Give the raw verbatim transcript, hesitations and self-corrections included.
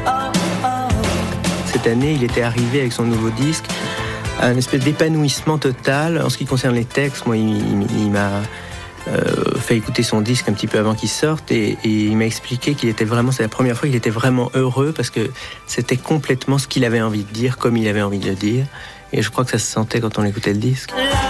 Cette année, il était arrivé avec son nouveau disque à une espèce d'épanouissement total. En ce qui concerne les textes, moi, il, il, il m'a euh, fait écouter son disque un petit peu avant qu'il sorte et, et il m'a expliqué qu'il était vraiment, c'est la première fois qu'il était vraiment heureux parce que c'était complètement ce qu'il avait envie de dire, comme il avait envie de le dire. Et je crois que ça se sentait quand on écoutait le disque.